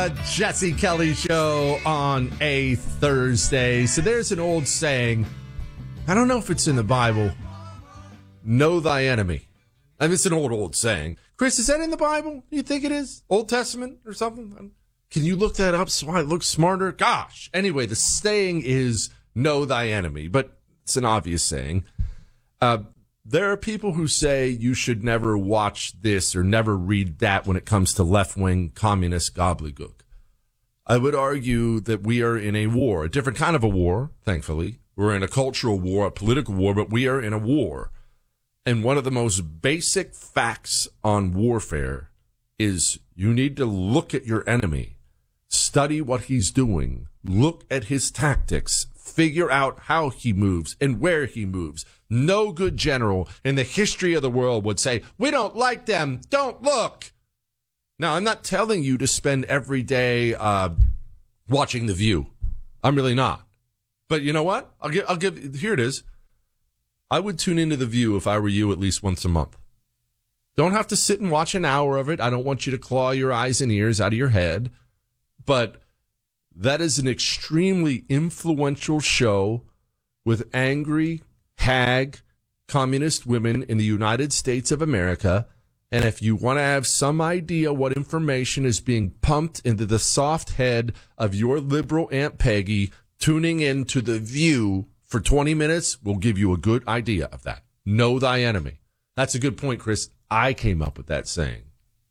Jesse Kelly Show on a Thursday. So there's an old saying. I don't know if it's in the Bible. Know thy enemy. I mean, it's an old saying. Chris, is that in the Bible? Do you think it is? Old Testament or something? Can you look that up so I look smarter? Gosh. Anyway, the saying is know thy enemy, but it's an obvious saying. There are people who say you should never watch this or never read that when it comes to left-wing communist gobbledygook. I would argue that we are in a war, a different kind of a war, thankfully. We're in a cultural war, a political war, but we are in a war. And one of the most basic facts on warfare is you need to look at your enemy, study what he's doing, look at his tactics, figure out how he moves and where he moves. No good general in the history of the world would say, we don't like them, don't look. Now, I'm not telling you to spend every day watching The View. I'm really not. But you know what? I'll give, here it is. I would tune into The View if I were you at least once a month. Don't have to sit and watch an hour of it. I don't want you to claw your eyes and ears out of your head. But that is an extremely influential show with angry, hag, communist women in the United States of America. And if you want to have some idea what information is being pumped into the soft head of your liberal Aunt Peggy, tuning in to The View for 20 minutes will give you a good idea of that. Know thy enemy. That's a good point, Chris. I came up with that saying.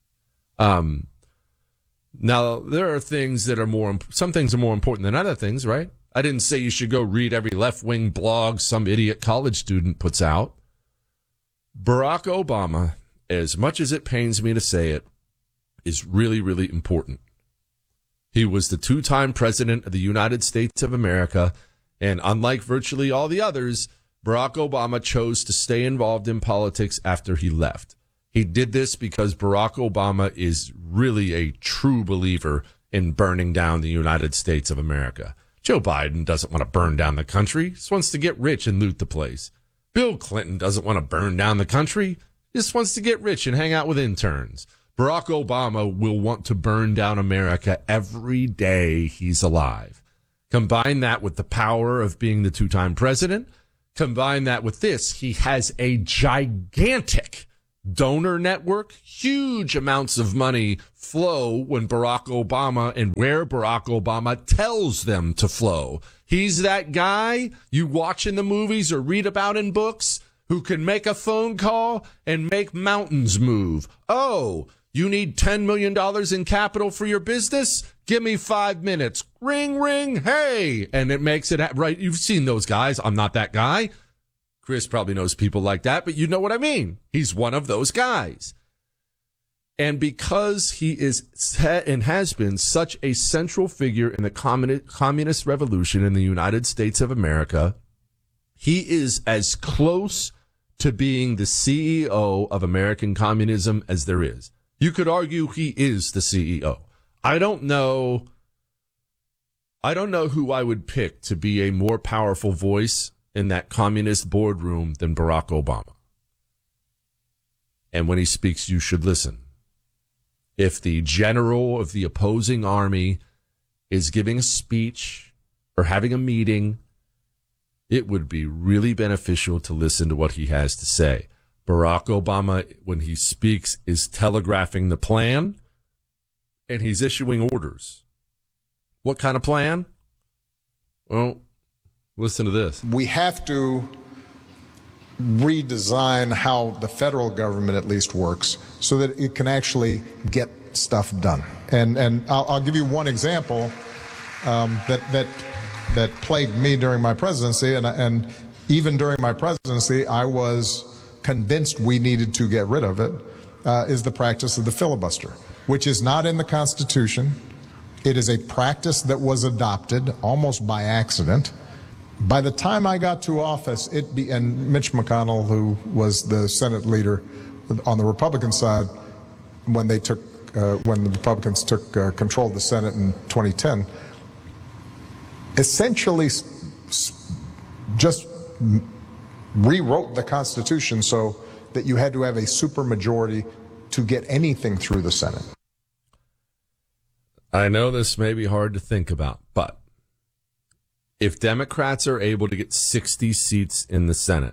Now, there are things that are some things are more important than other things, right? I didn't say you should go read every left-wing blog some idiot college student puts out. Barack Obama, as much as it pains me to say it, is really, really important. He was the two-time president of the United States of America, and unlike virtually all the others, Barack Obama chose to stay involved in politics after he left. He did this because Barack Obama is really a true believer in burning down the United States of America. Joe Biden doesn't want to burn down the country. He just wants to get rich and loot the place. Bill Clinton doesn't want to burn down the country. He just wants to get rich and hang out with interns. Barack Obama will want to burn down America every day he's alive. Combine that with the power of being the two-time president. Combine that with this. He has a gigantic donor network. Huge amounts of money flow when Barack Obama and where Barack Obama tells them to flow. He's that guy you watch in the movies or read about in books who can make a phone call and make mountains move. Oh, you need $10 million in capital for your business? Give me 5 minutes. Ring, ring, hey. And it makes it right. You've seen those guys. I'm not that guy. Chris probably knows people like that, but you know what I mean. He's one of those guys. And because he is and has been such a central figure in the communist revolution in the United States of America, he is as close to being the CEO of American communism as there is. You could argue he is the CEO. I don't know who I would pick to be a more powerful voice in that communist boardroom than Barack Obama. And when he speaks, you should listen. If the general of the opposing army is giving a speech or having a meeting, it would be really beneficial to listen to what he has to say. Barack Obama, when he speaks, is telegraphing the plan, and he's issuing orders. What kind of plan? Well, listen to this. We have to redesign how the federal government at least works so that it can actually get stuff done. And I'll give you one example that plagued me during my presidency, and even during my presidency, I was convinced we needed to get rid of it, is the practice of the filibuster, which is not in the Constitution. It is a practice that was adopted almost by accident. By the time I got to office, and Mitch McConnell, who was the Senate leader on the Republican side, when the Republicans took control of the Senate in 2010, essentially just rewrote the Constitution so that you had to have a supermajority to get anything through the Senate. I know this may be hard to think about, but if Democrats are able to get 60 seats in the Senate,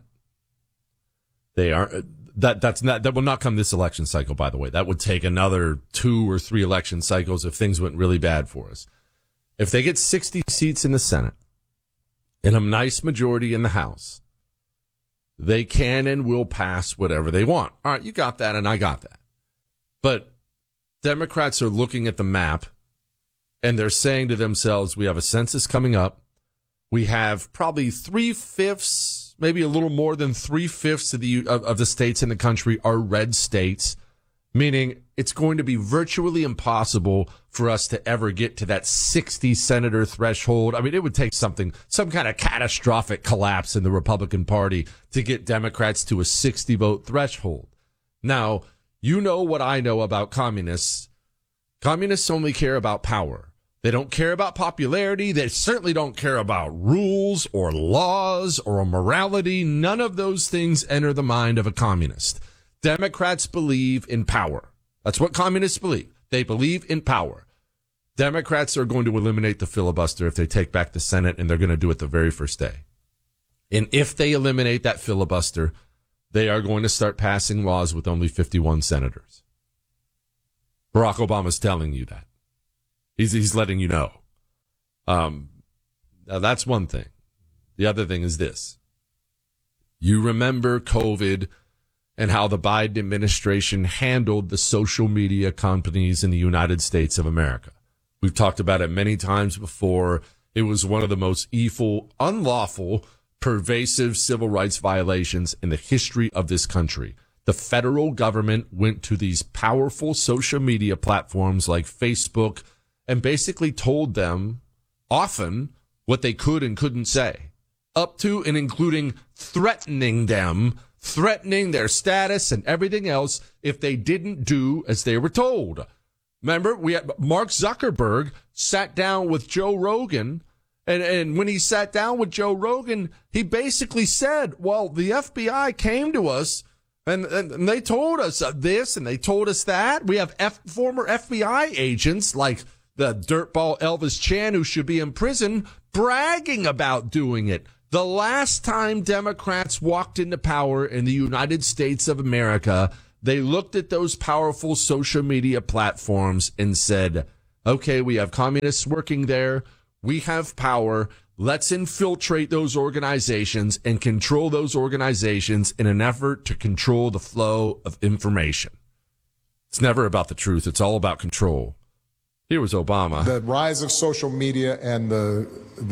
that will not come this election cycle, by the way. That would take another 2 or 3 election cycles if things went really bad for us. If they get 60 seats in the Senate and a nice majority in the House, they can and will pass whatever they want. All right, you got that and I got that. But Democrats are looking at the map and they're saying to themselves, we have a census coming up. We have probably 3/5, maybe a little more than 3/5 of the states in the country are red states, meaning it's going to be virtually impossible for us to ever get to that 60 senator threshold. I mean, it would take some kind of catastrophic collapse in the Republican Party to get Democrats to a 60 vote threshold. Now, you know what I know about communists. Communists only care about power. They don't care about popularity. They certainly don't care about rules or laws or morality. None of those things enter the mind of a communist. Democrats believe in power. That's what communists believe. They believe in power. Democrats are going to eliminate the filibuster if they take back the Senate, and they're going to do it the very first day. And if they eliminate that filibuster, they are going to start passing laws with only 51 senators. Barack Obama's telling you that. He's letting you know. Now that's one thing. The other thing is this. You remember COVID and how the Biden administration handled the social media companies in the United States of America. We've talked about it many times before. It was one of the most evil, unlawful, pervasive civil rights violations in the history of this country. The federal government went to these powerful social media platforms like Facebook and basically told them often what they could and couldn't say, up to and including threatening them, threatening their status and everything else if they didn't do as they were told. Remember, Mark Zuckerberg sat down with Joe Rogan, and when he sat down with Joe Rogan, he basically said, well, the FBI came to us and they told us this and they told us that. We have former FBI agents like the dirtball Elvis Chan, who should be in prison, bragging about doing it. The last time Democrats walked into power in the United States of America, they looked at those powerful social media platforms and said, okay, we have communists working there. We have power. Let's infiltrate those organizations and control those organizations in an effort to control the flow of information. It's never about the truth. It's all about control. Here was Obama. The rise of social media and the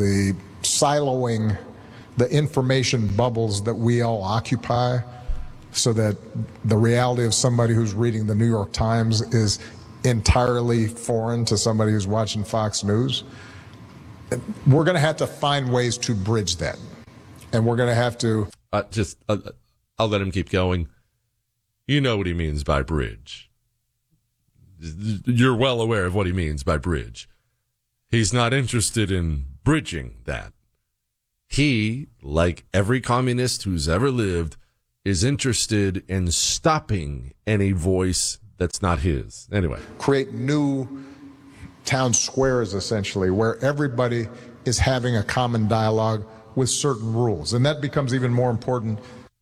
siloing, the information bubbles that we all occupy, so that the reality of somebody who's reading the New York Times is entirely foreign to somebody who's watching Fox News. We're going to have to find ways to bridge that. And we're going to have to... I'll let him keep going. You know what he means by bridge. You're well aware of what he means by bridge. He's not interested in bridging that. He, like every communist who's ever lived, is interested in stopping any voice that's not his. Anyway. Create new town squares, essentially, where everybody is having a common dialogue with certain rules. And that becomes even more important.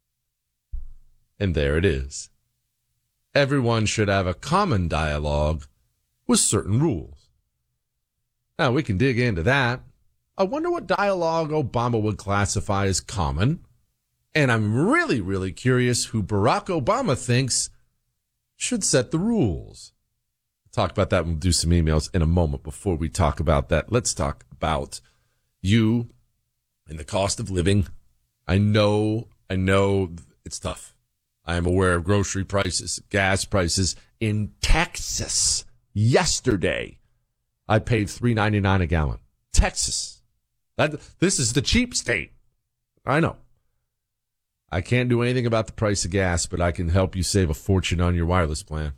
And there it is. Everyone should have a common dialogue with certain rules. Now, we can dig into that. I wonder what dialogue Obama would classify as common. And I'm really, really curious who Barack Obama thinks should set the rules. We'll talk about that. We'll do some emails in a moment. Before we talk about that, let's talk about you and the cost of living. I know it's tough. I am aware of grocery prices, gas prices. In Texas, yesterday, I paid $3.99 a gallon. Texas. This is the cheap state. I know. I can't do anything about the price of gas, but I can help you save a fortune on your wireless plan.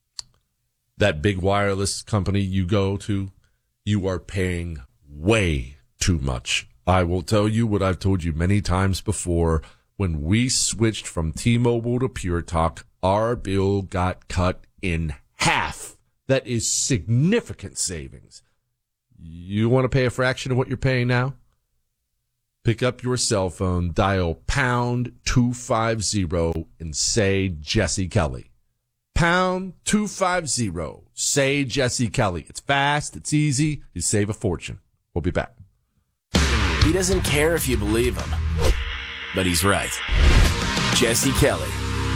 That big wireless company you go to, you are paying way too much. I will tell you what I've told you many times before. When we switched from T-Mobile to Pure Talk, our bill got cut in half That is significant savings. You want to pay a fraction of what you're paying now? Pick up your cell phone, dial pound 250 and say Jesse Kelly. Pound 250. Say Jesse Kelly. It's fast. It's easy. You save a fortune. We'll be back. He doesn't care if you believe him, but he's right. Jesse Kelly.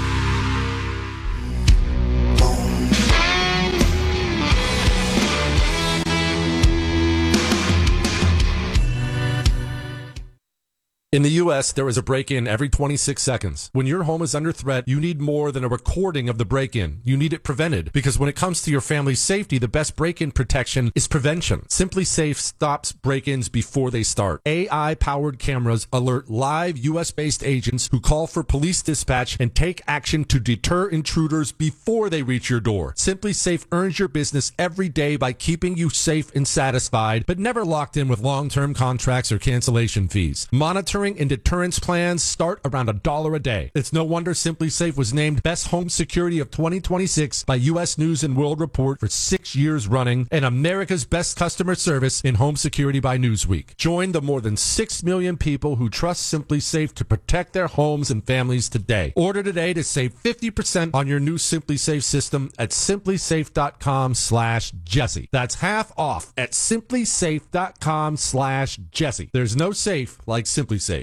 In the U.S., there is a break-in every 26 seconds. When your home is under threat, you need more than a recording of the break-in. You need it prevented, because when it comes to your family's safety, the best break-in protection is prevention. Simply Safe stops break-ins before they start. AI-powered cameras alert live U.S.-based agents who call for police dispatch and take action to deter intruders before they reach your door. Simply Safe earns your business every day by keeping you safe and satisfied, but never locked in with long-term contracts or cancellation fees. Monitoring and deterrence plans start around $1 a day. It's no wonder Simply Safe was named Best Home Security of 2026 by U.S. News and World Report for 6 years running, and America's Best Customer Service in Home Security by Newsweek. Join the more than 6 million people who trust Simply Safe to protect their homes and families today. Order today to save 50% on your new Simply Safe system at simplysafe.com/Jesse. That's half off at simplysafe.com/Jesse. There's no safe like Simply Safe.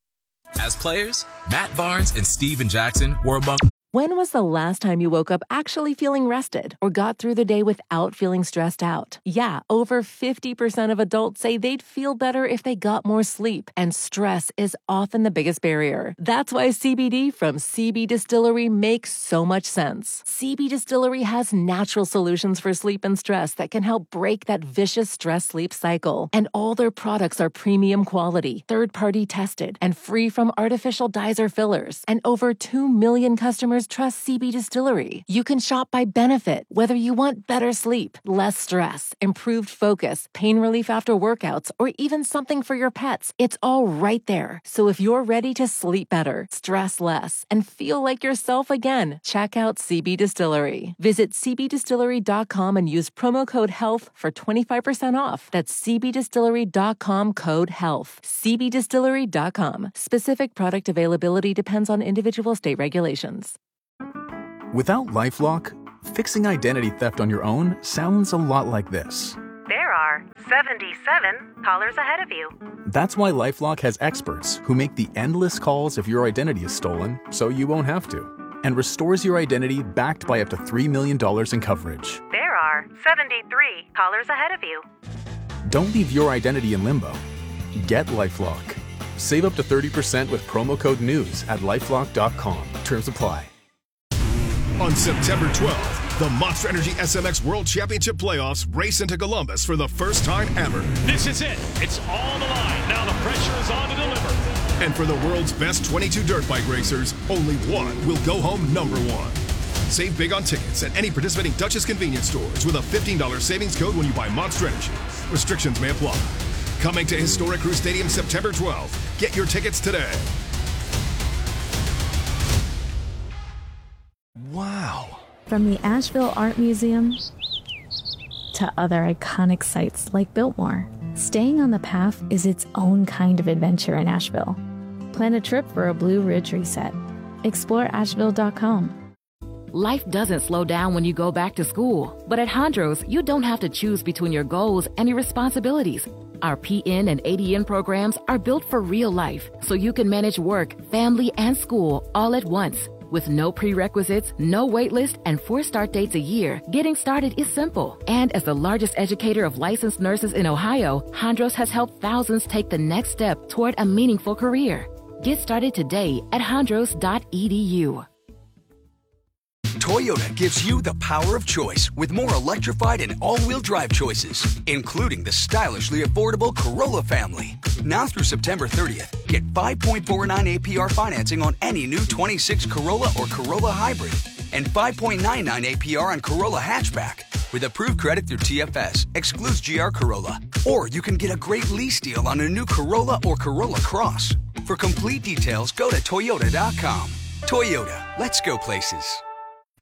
As players, Matt Barnes and Steven Jackson were among... When was the last time you woke up actually feeling rested or got through the day without feeling stressed out? Yeah, over 50% of adults say they'd feel better if they got more sleep, and stress is often the biggest barrier. That's why CBD from CB Distillery makes so much sense. CB Distillery has natural solutions for sleep and stress that can help break that vicious stress-sleep cycle. And all their products are premium quality, third-party tested, and free from artificial dyes or fillers. And over 2 million customers trust CB Distillery. You can shop by benefit, whether you want better sleep, less stress, improved focus, pain relief after workouts, or even something for your pets. It's all right there. So if you're ready to sleep better, stress less, and feel like yourself again, check out CB Distillery. Visit cbdistillery.com and use promo code HEALTH for 25% off. That's cbdistillery.com, code HEALTH. cbdistillery.com. Specific product availability depends on individual state regulations. Without LifeLock, fixing identity theft on your own sounds a lot like this. There are 77 callers ahead of you. That's why LifeLock has experts who make the endless calls if your identity is stolen, so you won't have to, and restores your identity backed by up to $3 million in coverage. There are 73 callers ahead of you. Don't leave your identity in limbo. Get LifeLock. Save up to 30% with promo code NEWS at LifeLock.com. Terms apply. On September 12th, the Monster Energy SMX World Championship Playoffs race into Columbus for the first time ever. This is it. It's on the line. Now the pressure is on to deliver. And for the world's best 22 dirt bike racers, only one will go home number one. Save big on tickets at any participating Duchess convenience stores with a $15 savings code when you buy Monster Energy. Restrictions may apply. Coming to Historic Crew Stadium September 12th. Get your tickets today. Wow. From the Asheville Art Museum to other iconic sites like Biltmore, staying on the path is its own kind of adventure in Asheville. Plan a trip for a Blue Ridge reset. Explore Asheville.com. Life doesn't slow down when you go back to school. But at Hondros, you don't have to choose between your goals and your responsibilities. Our PN and ADN programs are built for real life, so you can manage work, family, and school all at once. With no prerequisites, no wait list, and 4 start dates a year, getting started is simple. And as the largest educator of licensed nurses in Ohio, Hondros has helped thousands take the next step toward a meaningful career. Get started today at hondros.edu. Toyota gives you the power of choice with more electrified and all-wheel drive choices, including the stylishly affordable Corolla family. Now through September 30th, get 5.49 APR financing on any new 26 Corolla or Corolla Hybrid and 5.99 APR on Corolla Hatchback. With approved credit through TFS, excludes GR Corolla. Or you can get a great lease deal on a new Corolla or Corolla Cross. For complete details, go to Toyota.com. Toyota, let's go places.